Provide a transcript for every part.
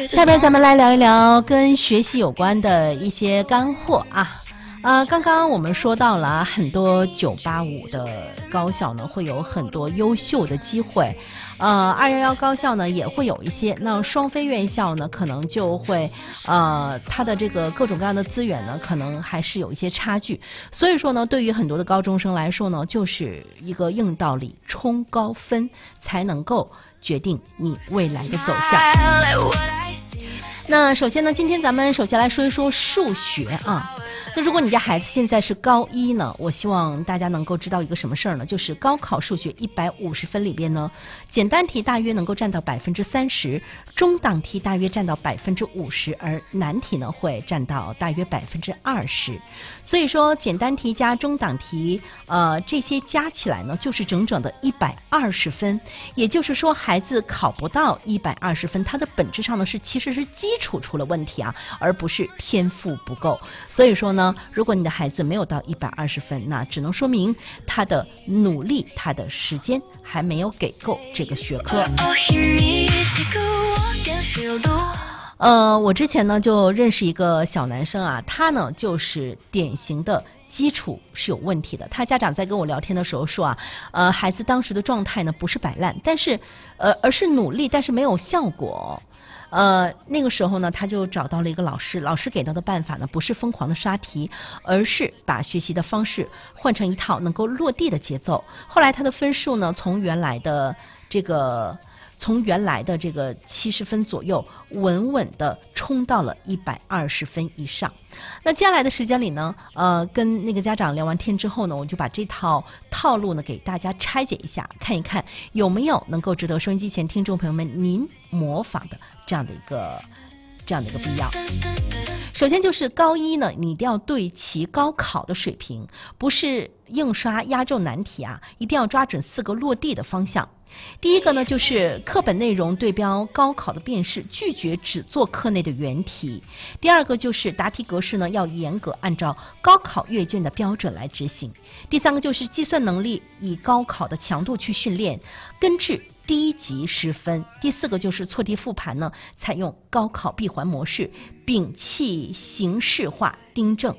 下边咱们来聊一聊跟学习有关的一些干货啊。刚刚我们说到了很多985的高校呢，会有很多优秀的机会。211高校呢也会有一些，那双非院校呢可能就会它的这个各种各样的资源呢可能还是有一些差距，所以说呢对于很多的高中生来说呢，就是一个硬道理，冲高分才能够决定你未来的走向。那首先呢，今天咱们首先来说一说数学啊。那如果你家孩子现在是高一呢，我希望大家能够知道一个什么事儿呢？就是高考数学150分里边呢，简单题大约能够占到30%，中档题大约占到50%，而难题呢会占到大约20%。所以说，简单题加中档题，这些加起来呢，就是整整的120分。也就是说，孩子考不到120分，它的本质上呢其实是基础出了问题啊，而不是天赋不够。所以说呢，如果你的孩子没有到120分，那只能说明他的努力、他的时间还没有给够这个学科。我之前呢就认识一个小男生啊，他呢就是典型的基础是有问题的。他家长在跟我聊天的时候说啊，孩子当时的状态呢不是摆烂，但是而是努力，但是没有效果。那个时候呢，他就找到了一个老师，老师给到的办法呢，不是疯狂的刷题，而是把学习的方式换成一套能够落地的节奏。后来他的分数呢，从原来的这个70分左右，稳稳的冲到了120分以上。那接下来的时间里呢，跟那个家长聊完天之后呢，我就把这套套路呢给大家拆解一下，看一看有没有能够值得收音机前听众朋友们您模仿的这样的一个必要。首先就是高一呢，你一定要对齐高考的水平，不是硬刷压轴难题啊，一定要抓准4个落地的方向。第一个呢，就是课本内容对标高考的辨识，拒绝只做课内的原题。第二个就是答题格式呢，要严格按照高考阅卷的标准来执行。第三个就是计算能力以高考的强度去训练，根治低级失分。第四个就是错题复盘呢，采用高考闭环模式，摒弃形式化订正。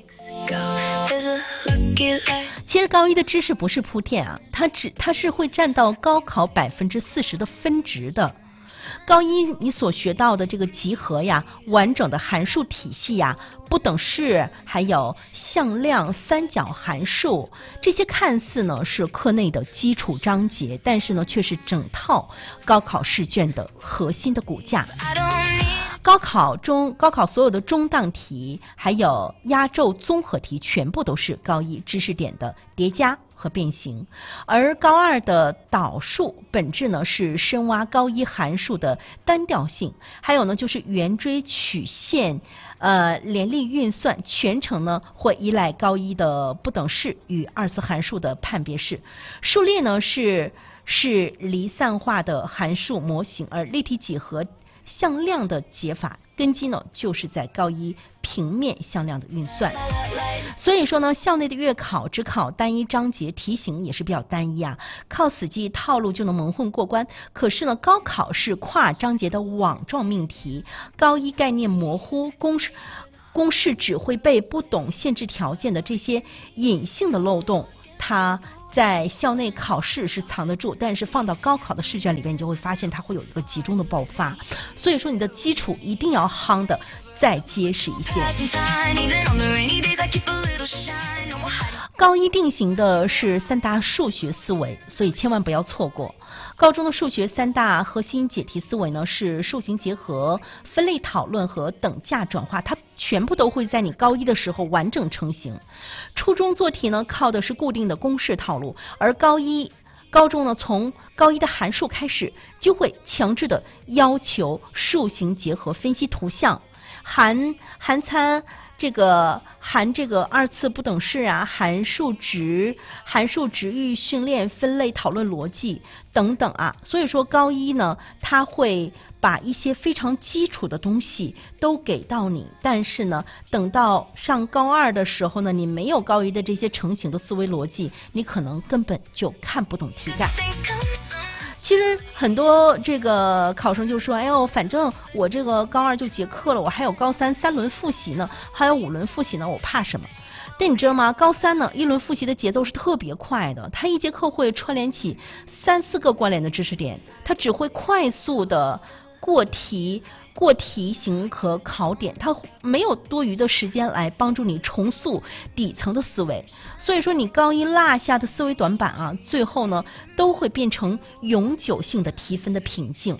其实高一的知识不是铺垫啊，它是会占到高考40%的分值的。高一你所学到的这个集合呀、完整的函数体系呀、不等式，还有向量、三角函数，这些看似呢是课内的基础章节，但是呢却是整套高考试卷的核心的骨架。高考所有的中档题还有压轴综合题全部都是高一知识点的叠加和变形，而高二的导数本质呢是深挖高一函数的单调性，还有呢就是圆锥曲线联立运算，全程呢会依赖高一的不等式与二次函数的判别式。数列呢是离散化的函数模型，而立体几何向量的解法根基呢就是在高一平面向量的运算。所以说呢，校内的月考只考单一章节，题型也是比较单一啊，靠死记套路就能蒙混过关。可是呢，高考是跨章节的网状命题，高一概念模糊，公式只会背，不懂限制条件的这些隐性的漏洞，它在校内考试是藏得住，但是放到高考的试卷里边，你就会发现它会有一个集中的爆发。所以说你的基础一定要夯的再结实一些。高一定型的是3大数学思维，所以千万不要错过。高中的数学3大核心解题思维呢是数形结合、分类讨论和等价转化，它全部都会在你高一的时候完整成型。初中做题呢靠的是固定的公式套路，而高中呢从高一的函数开始就会强制的要求数形结合、分析图像、含这个二次不等式啊、函数值域训练、分类讨论逻辑等等啊。所以说高一呢，它会把一些非常基础的东西都给到你，但是呢，等到上高二的时候呢，你没有高一的这些成型的思维逻辑，你可能根本就看不懂题干。 其实很多这个考生就说，哎呦，反正我这个高2就结课了，我还有高3轮复习呢，还有5轮复习呢，我怕什么？但你知道吗？高3呢，1轮复习的节奏是特别快的，它一节课会串联起3、4个关联的知识点，它只会快速的过题型和考点，它没有多余的时间来帮助你重塑底层的思维。所以说你高1落下的思维短板啊，最后呢都会变成永久性的提分的瓶颈。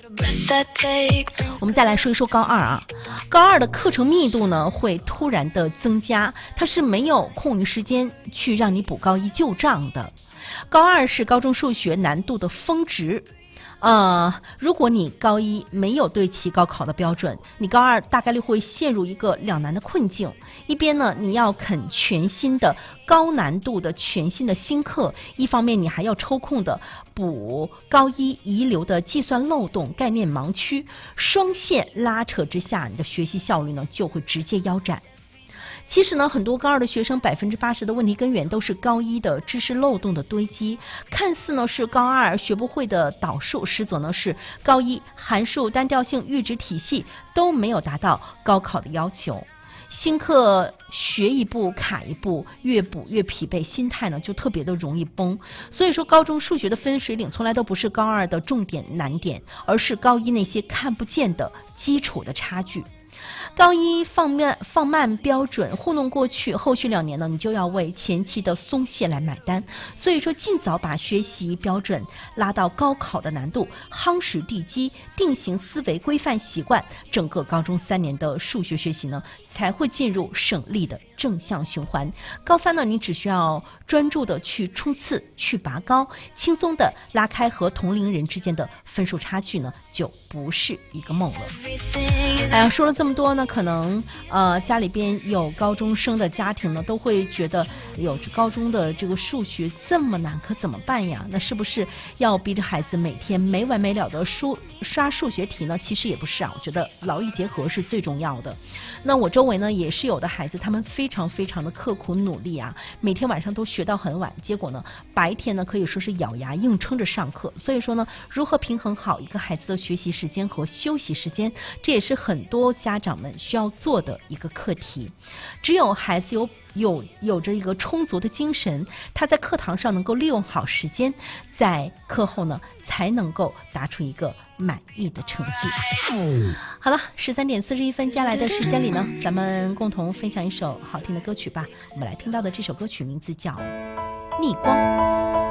我们再来说一说高2啊，高2的课程密度呢会突然的增加，它是没有空余时间去让你补高1旧账的。高2是高中数学难度的峰值。如果你高1没有对齐高考的标准，你高2大概率会陷入一个两难的困境。一边呢，你要啃全新的高难度的全新的新课，一方面你还要抽空的补高1遗留的计算漏洞、概念盲区，双线拉扯之下，你的学习效率呢就会直接腰斩。其实呢，很多高2的学生80%的问题根源都是高1的知识漏洞的堆积，看似呢是高2学不会的导数，实则呢是高1函数单调性阈值体系都没有达到高考的要求。新课学一步卡一步，越补越疲惫，心态呢就特别的容易崩。所以说高中数学的分水岭从来都不是高2的重点难点，而是高1那些看不见的基础的差距。高1放慢标准糊弄过去，后续2年呢，你就要为前期的松懈来买单。所以说，尽早把学习标准拉到高考的难度，夯实地基，定型思维，规范习惯，整个高中3年的数学学习呢，才会进入省力的正向循环。高3呢，你只需要专注的去冲刺，去拔高，轻松的拉开和同龄人之间的分数差距呢，就不是一个梦了。哎呀，说了这么多呢，可能家里边有高中生的家庭呢，都会觉得有高中的这个数学这么难，可怎么办呀？那是不是要逼着孩子每天没完没了的刷数学题呢？其实也不是啊，我觉得劳逸结合是最重要的。那我周围呢也是有的孩子，他们非常非常的刻苦努力啊，每天晚上都学到很晚，结果呢白天呢可以说是咬牙硬撑着上课。所以说呢，如何平衡好一个孩子的学习时间和休息时间，这也是很多家长们需要做的一个课题。只有孩子有着一个充足的精神，他在课堂上能够利用好时间，在课后呢才能够答出一个满意的成绩。好了，13点41分，接下来的时间里呢，咱们共同分享一首好听的歌曲吧。我们来听到的这首歌曲名字叫《逆光》。